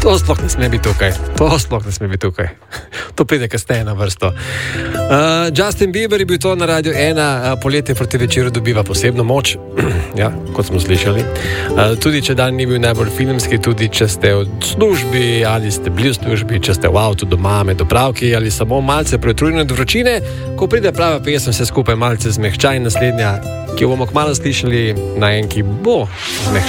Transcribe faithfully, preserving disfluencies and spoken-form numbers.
To sploh ne sme biti tukaj. To sploh ne sme biti tukaj. To pride kasneje na vrsto. Uh, Justin Bieber je bil to na Radio ena, uh, poletje proti večeru dobiva posebno moč, ja, kot smo slišali. Uh, tudi, če dan ni bil najbolj filmski, tudi, če ste v službi ali ste bili v službi, če ste v avtu doma med opravki ali samo malce pretrujeni od vročine, ko pride prava pesem, se skupaj malce zmehča in naslednja, ki jo bomo kmalu slišali, na enki bo zmehča.